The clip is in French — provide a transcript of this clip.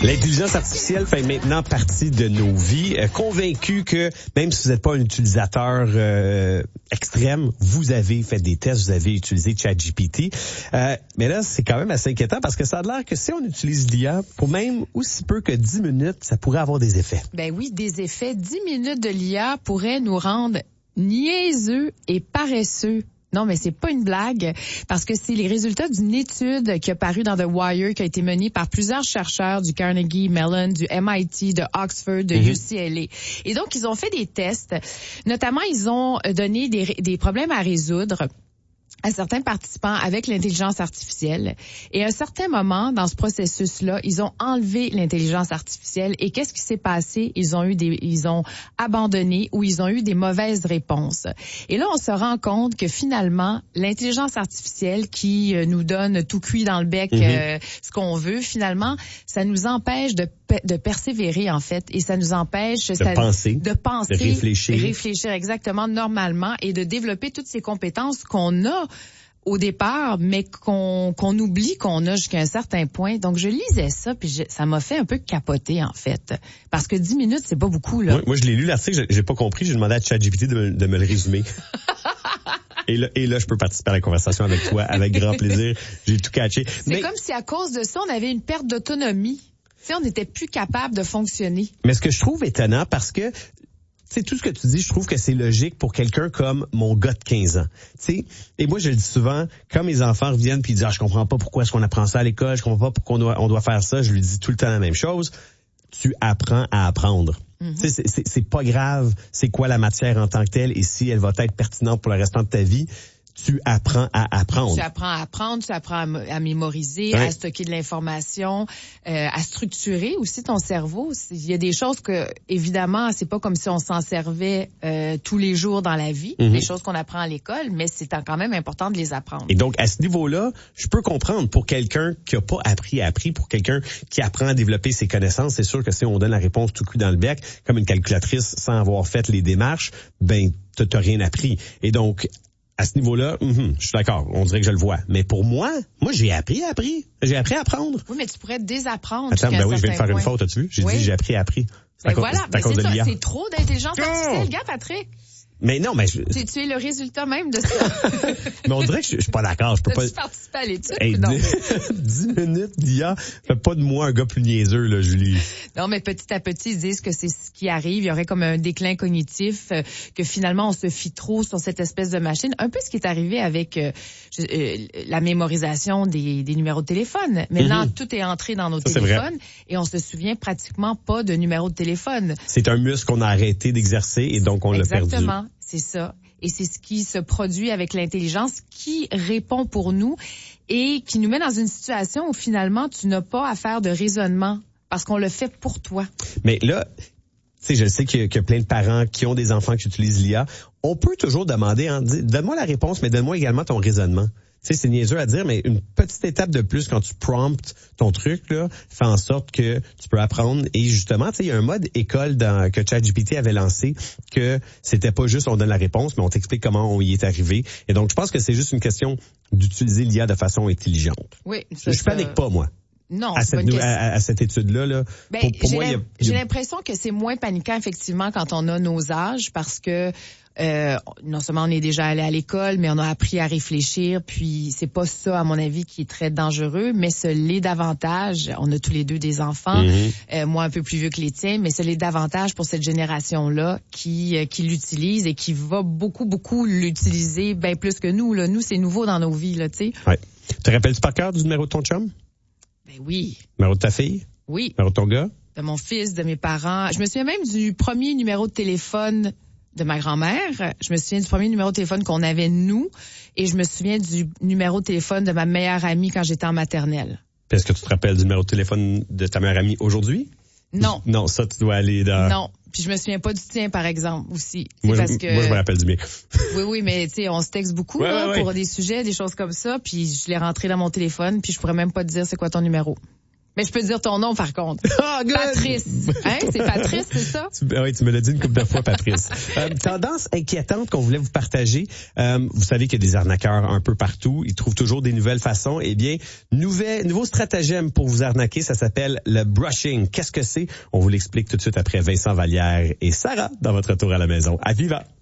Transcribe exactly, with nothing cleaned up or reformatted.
L'intelligence artificielle fait maintenant partie de nos vies. Euh, convaincu que même si vous n'êtes pas un utilisateur euh, extrême, vous avez fait des tests, vous avez utilisé ChatGPT. Euh, mais là, c'est quand même assez inquiétant parce que ça a l'air que si on utilise l'I A pour même aussi peu que dix minutes, ça pourrait avoir des effets. Ben oui, des effets. dix minutes de l'I A pourraient nous rendre niaiseux et paresseux. Non, mais c'est pas une blague, parce que c'est les résultats d'une étude qui a paru dans The Wire, qui a été menée par plusieurs chercheurs du Carnegie Mellon, du M I T, de Oxford, de mm-hmm. U C L A. Et donc, ils ont fait des tests. Notamment, ils ont donné des, des problèmes à résoudre à certains participants avec l'intelligence artificielle. Et à un certain moment, dans ce processus-là, ils ont enlevé l'intelligence artificielle. Et qu'est-ce qui s'est passé? Ils ont eu des, ils ont abandonné ou ils ont eu des mauvaises réponses. Et là, on se rend compte que finalement, l'intelligence artificielle qui nous donne tout cuit dans le bec, mm-hmm. euh, ce qu'on veut, finalement, ça nous empêche de de persévérer, en fait, et ça nous empêche de ça, penser, de penser, de réfléchir. réfléchir exactement normalement et de développer toutes ces compétences qu'on a au départ, mais qu'on qu'on oublie qu'on a jusqu'à un certain point. Donc, je lisais ça, puis je, ça m'a fait un peu capoter, en fait. Parce que dix minutes, c'est pas beaucoup, là. Moi, moi je l'ai lu, l'article, j'ai pas compris, j'ai demandé à ChatGPT de, de me le résumer. Et là, et là, je peux participer à la conversation avec toi, avec grand plaisir. J'ai tout catché. C'est mais... comme si à cause de ça, on avait une perte d'autonomie. Tu sais, on n'était plus capable de fonctionner. Mais ce que je trouve étonnant, parce que c'est tout ce que tu dis, je trouve que c'est logique pour quelqu'un comme mon gars de quinze ans. Tu sais, et moi je le dis souvent, quand mes enfants reviennent puis ils disent ah, je comprends pas pourquoi est-ce qu'on apprend ça à l'école, je comprends pas pourquoi on doit on doit faire ça, je lui dis tout le temps la même chose. Tu apprends à apprendre. Mm-hmm. Tu sais, c'est, c'est c'est pas grave, c'est quoi la matière en tant que telle et si elle va être pertinente pour le restant de ta vie. Tu apprends à apprendre. Tu apprends à apprendre, tu apprends à, à mémoriser, ouais. à stocker de l'information, euh, à structurer aussi ton cerveau. Il y a des choses que, évidemment, c'est pas comme si on s'en servait euh, tous les jours dans la vie, mm-hmm. les choses qu'on apprend à l'école, mais c'est quand même important de les apprendre. Et donc, à ce niveau-là, je peux comprendre pour quelqu'un qui a pas appris à appris, pour quelqu'un qui apprend à développer ses connaissances, c'est sûr que si on donne la réponse tout cul dans le bec, comme une calculatrice sans avoir fait les démarches, ben, t'as, t'as rien appris. Et donc, à ce niveau-là, mm-hmm, je suis d'accord, on dirait que je le vois. Mais pour moi, moi, j'ai appris à appris. J'ai appris à apprendre. Oui, mais tu pourrais désapprendre. Attends, ben oui, je viens de faire point. une faute, as-tu vu? J'ai oui. dit j'ai appris à appris. Ben voilà, ben c'est ça, c'est trop d'intelligence artificielle, gars, Patrick. Mais non, mais je... tu, tu es le résultat même de ça. Mais on dirait que je, je suis pas d'accord. Je peux T'as-tu pas. participé à l'étude hey, ou non? dix minutes d'I A fait pas de moi un gars plus niaiseux, là, Julie. Non, mais petit à petit, ils disent que c'est ce qui arrive. Il y aurait comme un déclin cognitif, euh, que finalement on se fie trop sur cette espèce de machine. Un peu ce qui est arrivé avec euh, euh, la mémorisation des, des numéros de téléphone. Maintenant, mm-hmm. tout est entré dans nos ça, téléphones et on se souvient pratiquement pas de numéros de téléphone. C'est un muscle qu'on a arrêté d'exercer et donc on l'a perdu. Exactement, c'est ça. Et c'est ce qui se produit avec l'intelligence qui répond pour nous et qui nous met dans une situation où finalement tu n'as pas à faire de raisonnement parce qu'on le fait pour toi. Mais là, tu sais, je sais qu'il y, a, qu'il y a plein de parents qui ont des enfants qui utilisent l'I A. On peut toujours demander, hein, donne-moi la réponse, mais donne-moi également ton raisonnement. Tu sais, c'est niaiseux à dire, mais une petite étape de plus quand tu promptes ton truc, là, fait en sorte que tu peux apprendre. Et justement, tu sais, il y a un mode école dans, que ChatGPT avait lancé, que c'était pas juste on donne la réponse, mais on t'explique comment on y est arrivé. Et donc, je pense que c'est juste une question d'utiliser l'I A de façon intelligente. Oui. Ça, je, je panique pas, moi. Non, à cette, à, à, à cette étude-là, là. Ben, pour, pour j'ai, moi, il y a, j'ai l'impression que c'est moins paniquant, effectivement, quand on a nos âges, parce que Euh, non seulement on est déjà allé à l'école, mais on a appris à réfléchir, puis c'est pas ça, à mon avis, qui est très dangereux, mais ce l'est davantage. On a tous les deux des enfants, mm-hmm. euh, moi un peu plus vieux que les tiens, mais ce l'est davantage pour cette génération-là qui euh, qui l'utilise et qui va beaucoup, beaucoup l'utiliser, bien plus que nous. Là. Nous, c'est nouveau dans nos vies, là, tu sais. Ouais. Te rappelles-tu par cœur du numéro de ton chum? Ben oui. Numéro de ta fille? Oui. Numéro de ton gars? De mon fils, de mes parents. Je me souviens même du premier numéro de téléphone de ma grand-mère. Je me souviens du premier numéro de téléphone qu'on avait, nous, et je me souviens du numéro de téléphone de ma meilleure amie quand j'étais en maternelle. Puis est-ce que tu te rappelles du numéro de téléphone de ta meilleure amie aujourd'hui? Non. Non, ça, tu dois aller dans... Non. Puis je me souviens pas du tien, par exemple, aussi. Moi, parce je, que... moi, je me rappelle du mien. Oui, oui, mais tu sais, on se texte beaucoup ouais, là, ouais, pour ouais. des sujets, des choses comme ça, puis je l'ai rentré dans mon téléphone, puis je pourrais même pas te dire c'est quoi ton numéro. Mais je peux dire ton nom, par contre. Ah, good! Patrice. Hein? C'est Patrice, c'est ça? Tu, oui, tu me l'as dit une couple de fois, Patrice. euh, tendance inquiétante qu'on voulait vous partager. Euh, vous savez qu'il y a des arnaqueurs un peu partout. Ils trouvent toujours des nouvelles façons. Eh bien, nouvel, nouveau stratagème pour vous arnaquer, ça s'appelle le brushing. Qu'est-ce que c'est? On vous l'explique tout de suite après Vincent Vallière et Sarah dans votre retour à la maison. À Viva!